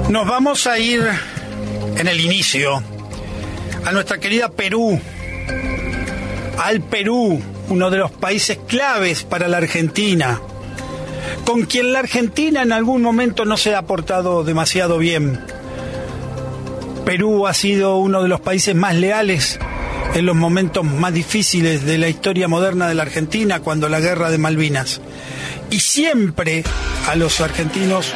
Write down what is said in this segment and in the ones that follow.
Nos vamos a ir en el inicio a nuestra querida Perú, al Perú, uno de los países claves para la Argentina, con quien la Argentina en algún momento no se ha portado demasiado bien. Perú ha sido uno de los países más leales en los momentos más difíciles de la historia moderna de la Argentina, cuando la guerra de Malvinas. Y siempre a los argentinos,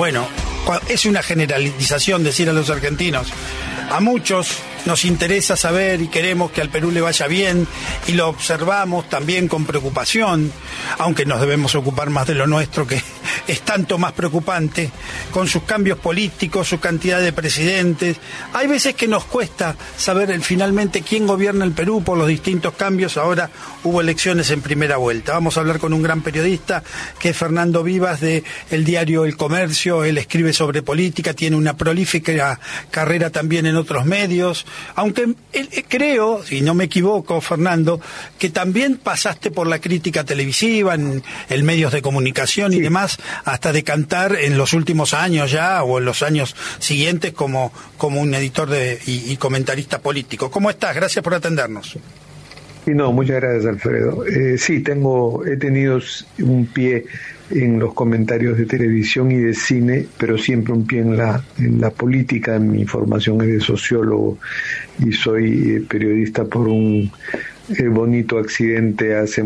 es una generalización decir a los argentinos, a muchos nos interesa saber y queremos que al Perú le vaya bien y lo observamos también con preocupación, aunque nos debemos ocupar más de lo nuestro, que es tanto más preocupante, con sus cambios políticos, su cantidad de presidentes. Hay veces que nos cuesta saber finalmente quién gobierna el Perú por los distintos cambios. Ahora hubo elecciones en primera vuelta. Vamos a hablar con un gran periodista que es Fernando Vivas, de el diario El Comercio. Él escribe sobre política, tiene una prolífica carrera también en otros medios, aunque creo, si no me equivoco, Fernando, que también pasaste por la crítica televisiva, en medios de comunicación y demás, hasta decantar en los últimos años ya, o en los años siguientes, como un editor y comentarista político. ¿Cómo estás? Gracias por atendernos. Sí, no, muchas gracias, Alfredo. Sí, he tenido un pie en los comentarios de televisión y de cine, pero siempre un pie en la política. Mi formación es de sociólogo y soy periodista por un bonito accidente hace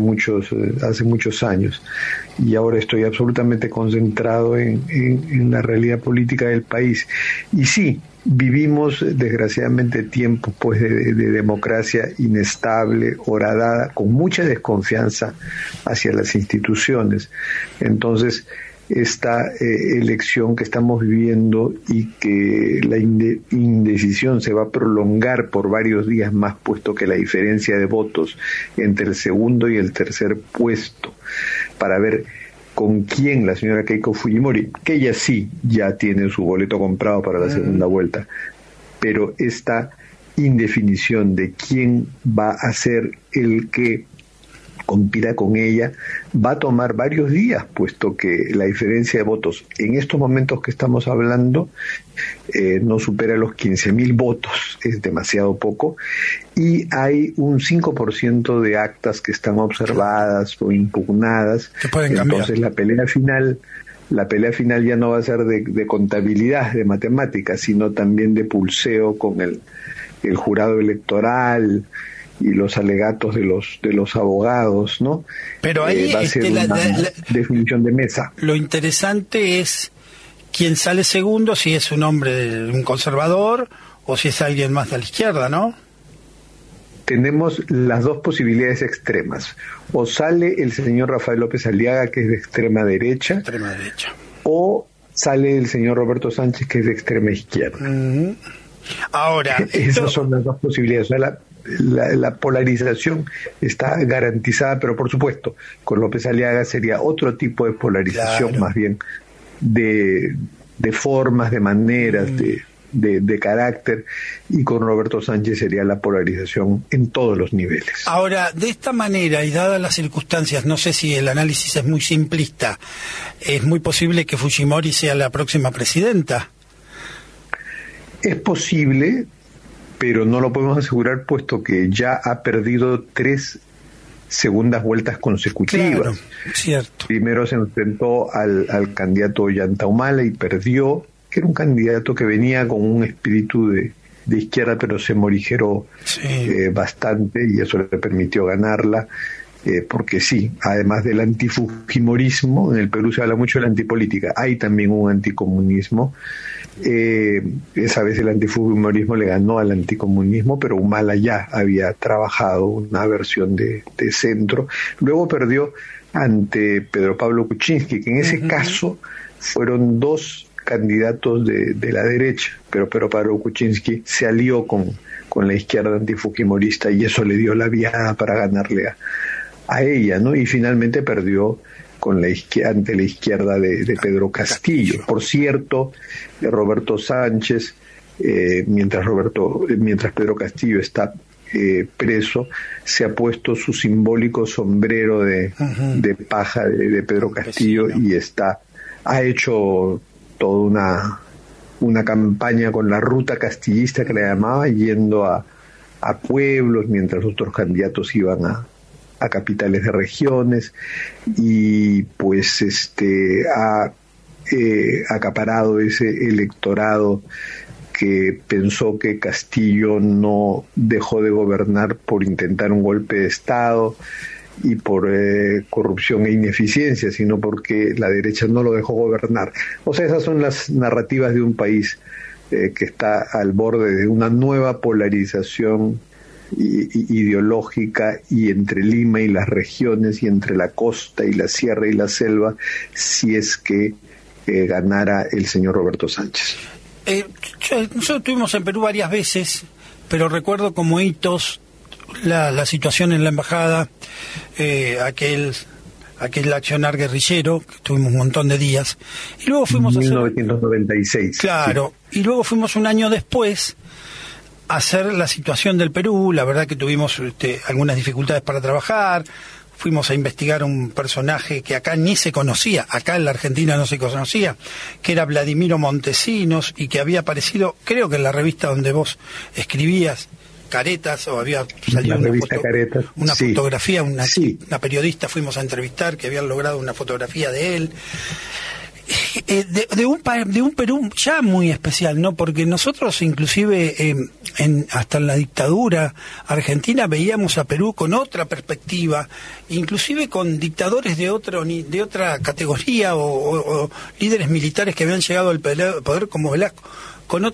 muchos años, y ahora estoy absolutamente concentrado en la realidad política del país. Y sí, vivimos desgraciadamente tiempos pues de democracia inestable, horadada, con mucha desconfianza hacia las instituciones. Entonces, esta elección que estamos viviendo, y que la indecisión se va a prolongar por varios días más, puesto que la diferencia de votos entre el segundo y el tercer puesto para ver con quién la señora Keiko Fujimori, que ella sí ya tiene su boleto comprado para la segunda vuelta, pero esta indefinición de quién va a ser el que compita con ella va a tomar varios días, puesto que la diferencia de votos en estos momentos que estamos hablando no supera los 15.000 votos, es demasiado poco, y hay un 5% de actas que están observadas o impugnadas. Entonces la pelea final ya no va a ser de contabilidad, de matemáticas, sino también de pulseo con el jurado electoral y los alegatos de los abogados, ¿no? Pero ahí va a ser una definición de mesa. Lo interesante es quién sale segundo, si es un hombre, un conservador, o si es alguien más de la izquierda, ¿no? Tenemos las dos posibilidades extremas. O sale el señor Rafael López Aliaga, que es de extrema derecha, o sale el señor Roberto Sánchez, que es de extrema izquierda. Ahora, esas son las dos posibilidades. O sea, la polarización está garantizada, pero por supuesto, con López Aliaga sería otro tipo de polarización, claro, más bien de formas, de maneras, de carácter, y con Roberto Sánchez sería la polarización en todos los niveles. Ahora, de esta manera, y dadas las circunstancias, no sé si el análisis es muy simplista, ¿es muy posible que Fujimori sea la próxima presidenta? Es posible, pero no lo podemos asegurar, puesto que ya ha perdido 3 segundas vueltas consecutivas. Claro, cierto. Primero se enfrentó al candidato Ollanta Humala y perdió, que era un candidato que venía con un espíritu de izquierda, pero se morigeró bastante, y eso le permitió ganarla. Porque sí, además del antifujimorismo, en el Perú se habla mucho de la antipolítica, hay también un anticomunismo. Esa vez el antifujimorismo le ganó al anticomunismo, pero Humala ya había trabajado una versión de centro. Luego perdió ante Pedro Pablo Kuczynski, que en ese caso fueron 2 candidatos de la derecha, pero Pedro Pablo Kuczynski se alió con la izquierda antifujimorista, y eso le dio la viada para ganarle a ella, ¿no? Y finalmente perdió ante la izquierda de Pedro Castillo. Por cierto, Roberto Sánchez, mientras Pedro Castillo está preso, se ha puesto su simbólico sombrero de paja de Pedro Castillo, y ha hecho toda una campaña con la ruta castillista que le llamaba, yendo a pueblos, mientras otros candidatos iban a capitales de regiones, y pues ha acaparado ese electorado que pensó que Castillo no dejó de gobernar por intentar un golpe de Estado y por corrupción e ineficiencia, sino porque la derecha no lo dejó gobernar. O sea, esas son las narrativas de un país que está al borde de una nueva polarización ideológica, y entre Lima y las regiones, y entre la costa y la sierra y la selva, si es que ganara el señor Roberto Sánchez. Nosotros estuvimos en Perú varias veces, pero recuerdo como hitos la situación en la embajada, aquel accionar guerrillero, que estuvimos un montón de días, y luego fuimos 1996. Claro, sí. Y luego fuimos un año después a hacer la situación del Perú. La verdad que tuvimos algunas dificultades para trabajar. Fuimos a investigar un personaje que acá ni se conocía, acá en la Argentina no se conocía, que era Vladimiro Montesinos, y que había aparecido, creo que en la revista donde vos escribías, Caretas, o había salido una sí. Fotografía, una periodista fuimos a entrevistar, que habían logrado una fotografía de él. De un Perú ya muy especial, ¿no? Porque nosotros inclusive hasta en la dictadura argentina veíamos a Perú con otra perspectiva, inclusive con dictadores de otra categoría, o líderes militares que habían llegado al poder como Velasco, con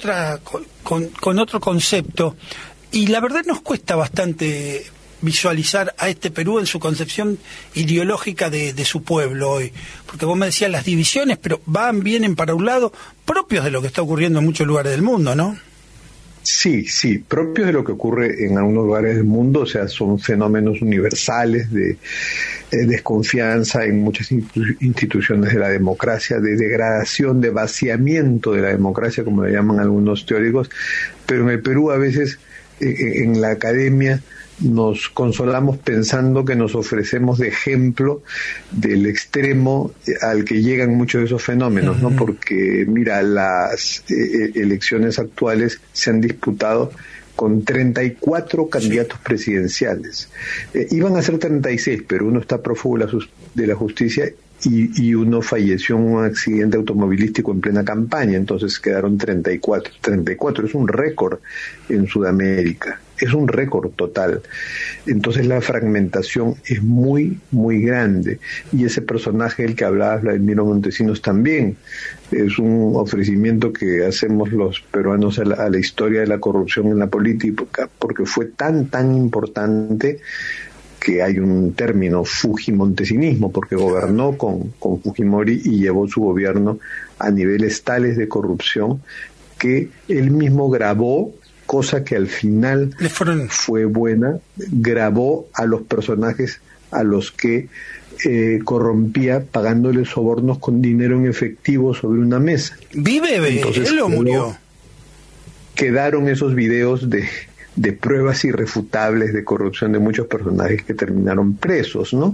otro concepto. Y la verdad nos cuesta bastante visualizar a este Perú en su concepción ideológica de su pueblo hoy, porque vos me decías las divisiones, pero vienen para un lado, propios de lo que está ocurriendo en muchos lugares del mundo, ¿no? Sí, propios de lo que ocurre en algunos lugares del mundo. O sea, son fenómenos universales de desconfianza en muchas instituciones de la democracia, de degradación, de vaciamiento de la democracia, como le llaman algunos teóricos. Pero en el Perú, a veces en la academia nos consolamos pensando que nos ofrecemos de ejemplo del extremo al que llegan muchos de esos fenómenos, ¿no? Porque mira, las elecciones actuales se han disputado con 34 candidatos presidenciales. Iban a ser 36, pero uno está prófugo de la justicia y uno falleció en un accidente automovilístico en plena campaña, entonces quedaron 34. 34 es un récord en Sudamérica, es un récord total. Entonces la fragmentación es muy, muy grande, y ese personaje del que hablaba Vladimiro Montesinos también es un ofrecimiento que hacemos los peruanos a la historia de la corrupción en la política, porque fue tan importante que hay un término fujimontesinismo, porque gobernó con Fujimori y llevó su gobierno a niveles tales de corrupción que él mismo grabó, cosa que al final fue buena, grabó a los personajes a los que corrompía, pagándoles sobornos con dinero en efectivo sobre una mesa. Entonces, él o murió. Quedaron esos videos de pruebas irrefutables de corrupción de muchos personajes que terminaron presos, ¿no?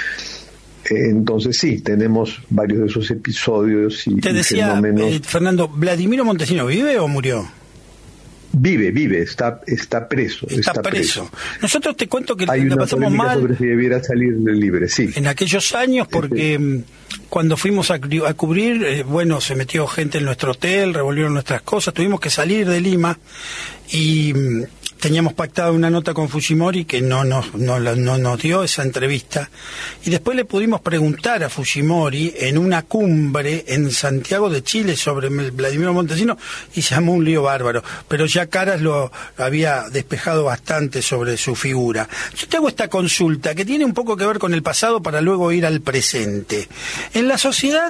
Entonces sí, tenemos varios de esos episodios y te decía, fenómenos. Fernando, ¿Vladimiro Montesinos vive o murió? Vive, está preso. Está preso. Nosotros te cuento que hay la pasamos mal sobre si debiera salir libre, sí. En aquellos años, porque cuando fuimos a cubrir, se metió gente en nuestro hotel, revolvieron nuestras cosas, tuvimos que salir de Lima y teníamos pactado una nota con Fujimori que no nos dio esa entrevista, y después le pudimos preguntar a Fujimori en una cumbre en Santiago de Chile sobre Vladimiro Montesinos, y se llamó un lío bárbaro, pero ya Caras lo había despejado bastante sobre su figura. Yo te hago esta consulta que tiene un poco que ver con el pasado para luego ir al presente. En la sociedad,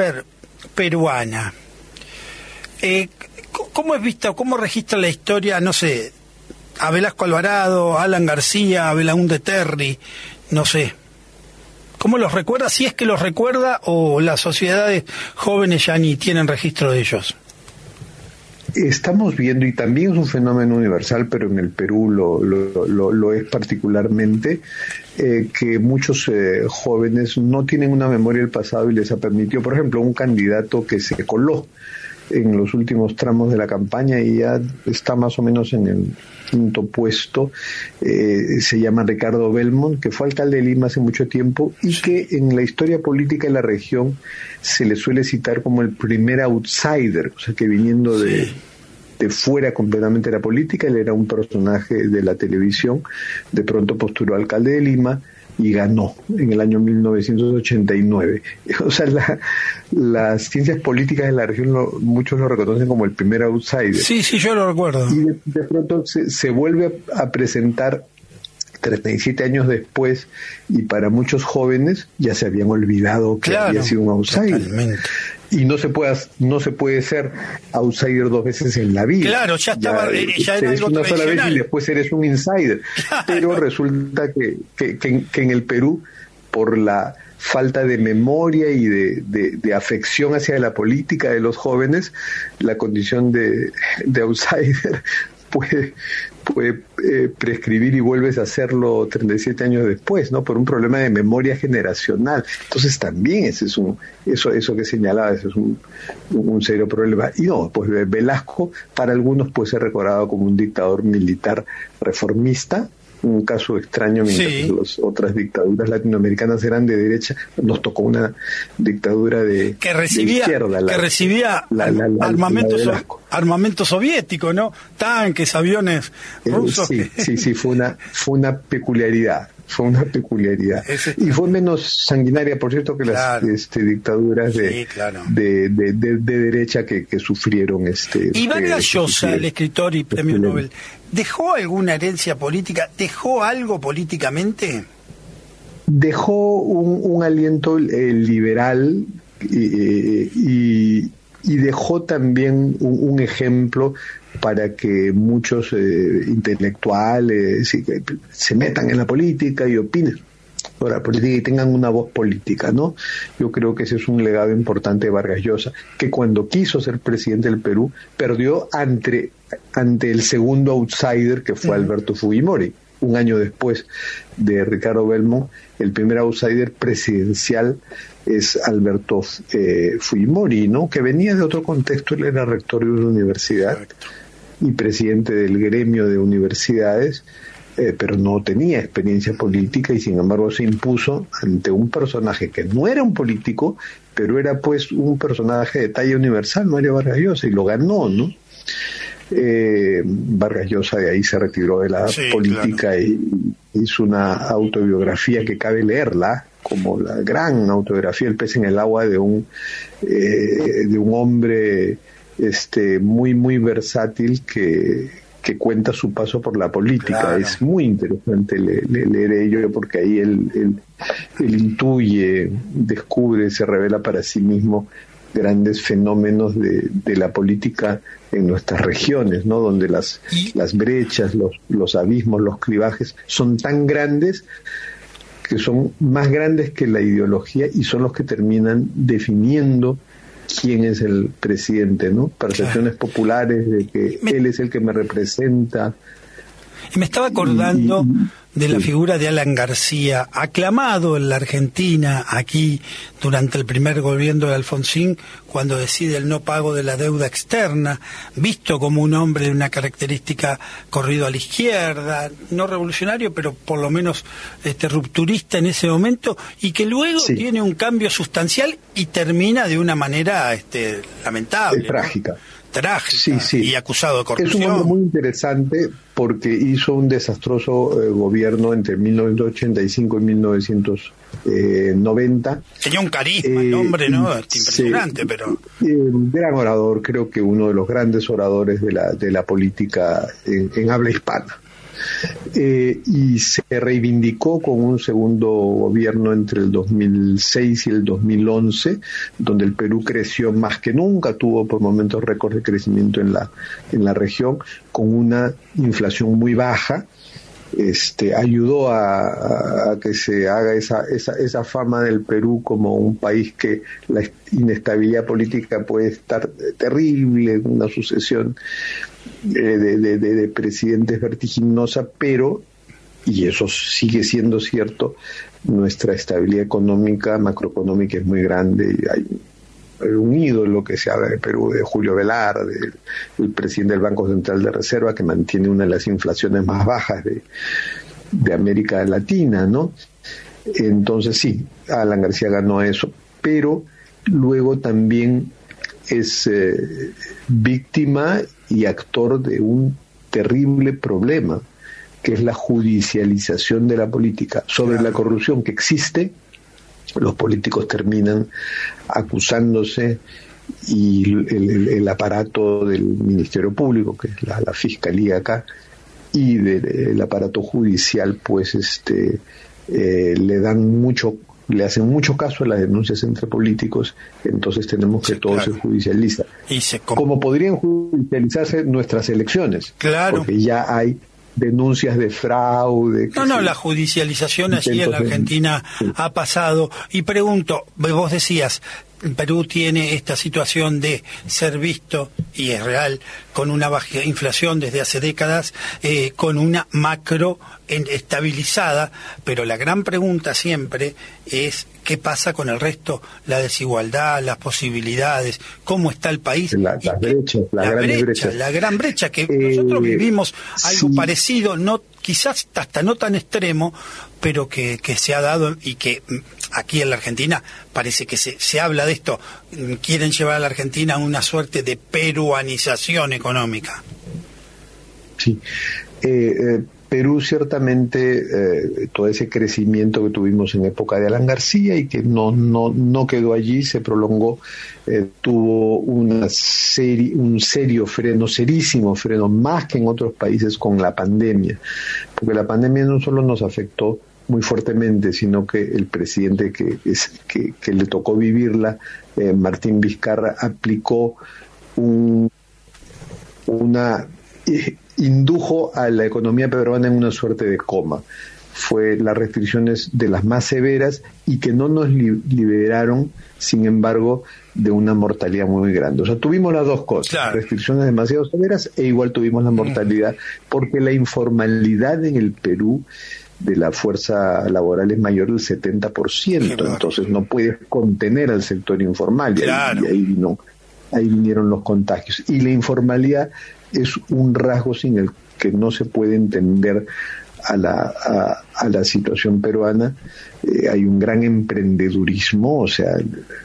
peruana, ¿cómo es vista, cómo registra la historia, no sé, a Velasco Alvarado, a Alan García, a Belaúnde Terry, no sé? ¿Cómo los recuerda? Si es que los recuerda, o las sociedades jóvenes ya ni tienen registro de ellos. Estamos viendo, y también es un fenómeno universal, pero en el Perú lo es particularmente, que muchos jóvenes no tienen una memoria del pasado y les ha permitido, por ejemplo, un candidato que se coló en los últimos tramos de la campaña y ya está más o menos en el quinto puesto. Se llama Ricardo Belmont, que fue alcalde de Lima hace mucho tiempo y que en la historia política de la región se le suele citar como el primer outsider, o sea que viniendo de fuera completamente de la política, él era un personaje de la televisión, de pronto postuló alcalde de Lima y ganó en el año 1989. O sea, las ciencias políticas de la región muchos lo reconocen como el primer outsider. Sí, yo lo recuerdo. Y de pronto se vuelve a presentar 37 años después, y para muchos jóvenes ya se habían olvidado que había sido un outsider. Totalmente. Y no se puede ser outsider dos veces en la vida. Claro, ya era algo una sola vez y después eres un insider. Claro. Pero resulta que en el Perú, por la falta de memoria y de afección hacia la política de los jóvenes, la condición de outsider puede prescribir y vuelves a hacerlo 37 años después, ¿no? Por un problema de memoria generacional. Entonces también ese es eso que señalaba, ese es un serio problema. Y no, pues Velasco para algunos puede ser recordado como un dictador militar reformista, un caso extraño mientras las otras dictaduras latinoamericanas eran de derecha, nos tocó una dictadura de izquierda. Que recibía armamento soviético, ¿no? Tanques, aviones rusos. Sí, fue una peculiaridad. Y fue menos sanguinaria, por cierto, que las dictaduras de derecha que sufrieron. Y Vargas Llosa, el escritor y premio Nobel, ¿dejó alguna herencia política? ¿Dejó algo políticamente? Dejó un aliento liberal y dejó también un ejemplo para que muchos intelectuales se metan en la política y opinen sobre la política y tengan una voz política, ¿no? Yo creo que ese es un legado importante de Vargas Llosa, que cuando quiso ser presidente del Perú perdió ante el segundo outsider, que fue Alberto Fujimori. Un año después de Ricardo Belmont, el primer outsider presidencial es Alberto Fujimori, ¿no? Que venía de otro contexto. Él era rector de una universidad y presidente del gremio de universidades, pero no tenía experiencia política y sin embargo se impuso ante un personaje que no era un político, pero era pues un personaje de talla universal, Mario Vargas Llosa, y lo ganó, ¿no? Vargas Llosa de ahí se retiró de la política y hizo una autobiografía que cabe leerla, como la gran autobiografía El pez en el agua de un hombre muy muy versátil que cuenta su paso por la política. Claro. Es muy interesante leer ello, porque ahí él intuye, descubre, se revela para sí mismo grandes fenómenos de la política en nuestras regiones, ¿no? Donde las brechas, los abismos, los clivajes son tan grandes que son más grandes que la ideología y son los que terminan definiendo quién es el presidente, ¿no? Percepciones populares de que él es el que me representa. Y me estaba acordando de la figura de Alan García, aclamado en la Argentina, aquí, durante el primer gobierno de Alfonsín, cuando decide el no pago de la deuda externa, visto como un hombre de una característica corrido a la izquierda, no revolucionario, pero por lo menos rupturista en ese momento, y que luego tiene un cambio sustancial y termina de una manera lamentable. Trágica. Y acusado de corrupción. Es un hombre muy interesante porque hizo un desastroso gobierno entre 1985 y 1990. Tenía un carisma el hombre, ¿no? Impresionante, pero... Un gran orador, creo que uno de los grandes oradores de la política en habla hispana. Y se reivindicó con un segundo gobierno entre el 2006 y el 2011, donde el Perú creció más que nunca, tuvo por momentos récord de crecimiento en la región, con una inflación muy baja. Ayudó a que se haga esa fama del Perú como un país que la inestabilidad política puede estar terrible, una sucesión de presidentes vertiginosa, pero, y eso sigue siendo cierto, nuestra estabilidad económica, macroeconómica es muy grande y un ídolo que se habla de Perú, de Julio Velarde, el presidente del Banco Central de Reserva, que mantiene una de las inflaciones más bajas de América Latina, ¿no? Entonces sí, Alan García ganó eso, pero luego también es víctima y actor de un terrible problema, que es la judicialización de la política. Sobre la corrupción que existe, los políticos terminan acusándose, y el aparato del Ministerio Público, que es la Fiscalía acá, y el aparato judicial, pues le hacen mucho caso a las denuncias entre políticos. Entonces tenemos que todo se judicializa. Como podrían judicializarse nuestras elecciones, porque ya hay denuncias de fraude. La judicialización allí en la Argentina ha pasado. Y pregunto, vos decías, Perú tiene esta situación de ser visto, y es real, con una baja inflación desde hace décadas, con una macro estabilizada, pero la gran pregunta siempre es ¿qué pasa con el resto? La desigualdad, las posibilidades, ¿cómo está el país? La gran brecha, que nosotros vivimos algo parecido, no quizás hasta no tan extremo, pero que se ha dado, y que aquí en la Argentina parece que se habla de esto. Quieren llevar a la Argentina a una suerte de peruanización económica. Sí. Perú ciertamente, todo ese crecimiento que tuvimos en época de Alan García y que no quedó allí, se prolongó, tuvo un serísimo freno, más que en otros países, con la pandemia, porque la pandemia no solo nos afectó muy fuertemente, sino que el presidente que le tocó vivirla, Martín Vizcarra, aplicó indujo a la economía peruana en una suerte de coma. Fue las restricciones de las más severas y que no nos liberaron, sin embargo, de una mortalidad muy grande. O sea, tuvimos las dos cosas, restricciones demasiado severas e igual tuvimos la mortalidad, porque la informalidad en el Perú de la fuerza laboral es mayor del 70%, entonces no puedes contener al sector informal, y ahí vinieron los contagios. Y la informalidad es un rasgo sin el que no se puede entender a la situación peruana. Hay un gran emprendedurismo, o sea,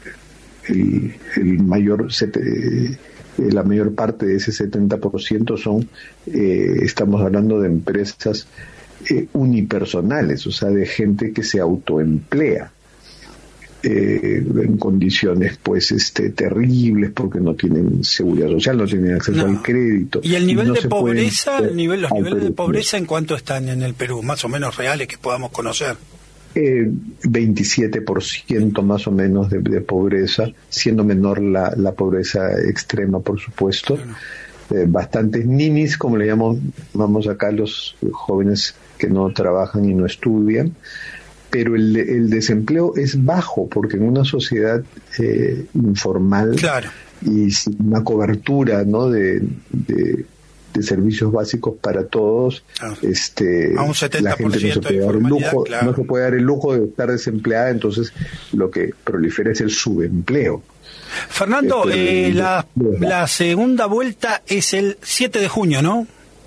la mayor parte de ese 70% son, estamos hablando de empresas unipersonales, o sea, de gente que se autoemplea en condiciones pues terribles, porque no tienen seguridad social, no tienen acceso al crédito. ¿Y el nivel de pobreza, los niveles de pobreza en cuánto están en el Perú, más o menos reales, que podamos conocer? 27% más o menos de pobreza, siendo menor la pobreza extrema, por supuesto. Bastantes ninis, como le llamamos acá los jóvenes que no trabajan y no estudian, pero el desempleo es bajo, porque en una sociedad informal y sin una cobertura, ¿no?, de servicios básicos para todos, a un 70% la gente no se puede dar el lujo, no se puede dar el lujo de estar desempleada, entonces lo que prolifera es el subempleo. Fernando, la segunda vuelta es el 7 de junio, ¿no?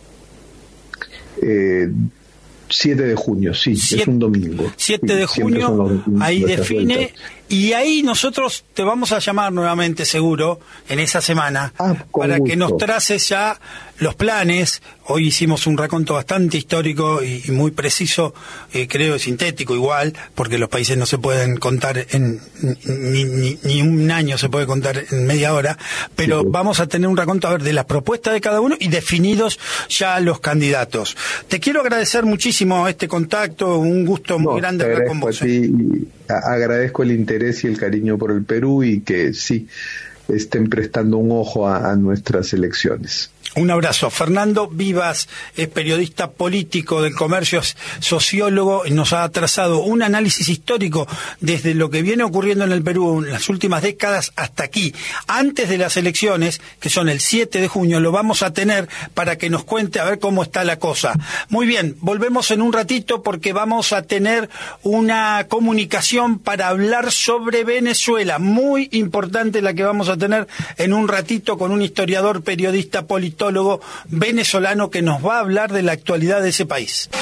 7 de junio, sí, es un domingo. 7 de junio, ahí define, vueltas. Y ahí nosotros te vamos a llamar nuevamente, seguro, en esa semana, para que nos traces ya los planes. Hoy hicimos un raconto bastante histórico y muy preciso, creo sintético igual, porque los países no se pueden contar ni un año se puede contar en media hora, pero vamos a tener un raconto de las propuestas de cada uno y definidos ya los candidatos. Te quiero agradecer muchísimo este contacto, un gusto muy grande hablar con vos. Agradezco el interés y el cariño por el Perú, y que sí estén prestando un ojo a nuestras elecciones. Un abrazo. Fernando Vivas es periodista político del Comercio, es sociólogo, y nos ha trazado un análisis histórico desde lo que viene ocurriendo en el Perú en las últimas décadas hasta aquí. Antes de las elecciones, que son el 7 de junio, lo vamos a tener para que nos cuente a ver cómo está la cosa. Muy bien, volvemos en un ratito porque vamos a tener una comunicación para hablar sobre Venezuela, muy importante la que vamos a tener en un ratito con un historiador, periodista, politólogo venezolano que nos va a hablar de la actualidad de ese país.